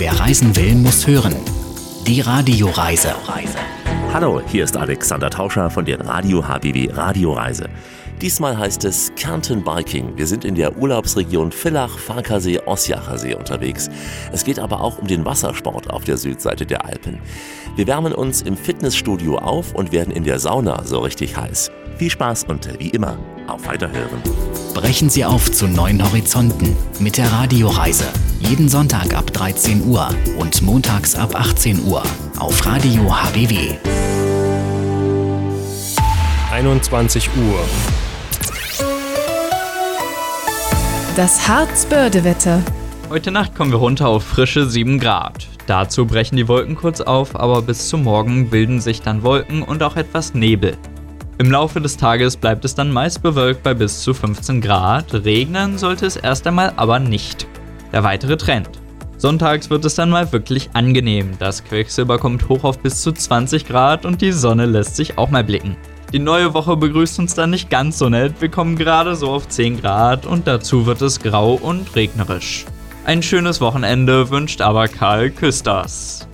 Wer reisen will, muss hören. Die Radioreise. Hallo, hier ist Alexander Tauscher von der Radio HBB Radioreise. Diesmal heißt es Kärnten Biking. Wir sind in der Urlaubsregion Villach, Farkasee, Ossiacher See unterwegs. Es geht aber auch um den Wassersport auf der Südseite der Alpen. Wir wärmen uns im Fitnessstudio auf und werden in der Sauna so richtig heiß. Viel Spaß und wie immer, auf Weiterhören. Brechen Sie auf zu neuen Horizonten mit der Radioreise. Jeden Sonntag ab 13 Uhr und montags ab 18 Uhr auf Radio HBW. 21 Uhr. Das Harzbörde-Wetter. Heute Nacht kommen wir runter auf frische 7 Grad. Dazu brechen die Wolken kurz auf, aber bis zum Morgen bilden sich dann Wolken und auch etwas Nebel. Im Laufe des Tages bleibt es dann meist bewölkt bei bis zu 15 Grad. Regnen sollte es erst einmal aber nicht. Der weitere Trend. Sonntags wird es dann mal wirklich angenehm. Das Quecksilber kommt hoch auf bis zu 20 Grad und die Sonne lässt sich auch mal blicken. Die neue Woche begrüßt uns dann nicht ganz so nett. Wir kommen gerade so auf 10 Grad und dazu wird es grau und regnerisch. Ein schönes Wochenende wünscht aber Karl Küsters.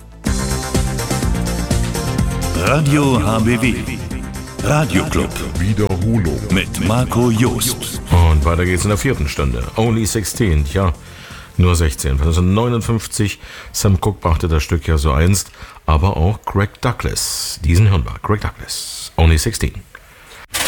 Radio HBW. Radioclub. Wiederholung. Mit Marco Jost. Und weiter geht's in der 4. Stunde. Only 16, ja, nur 16. 1959, Sam Cooke brachte das Stück ja so einst, aber auch Greg Douglas. Diesen hören wir, Greg Douglas. Only 16.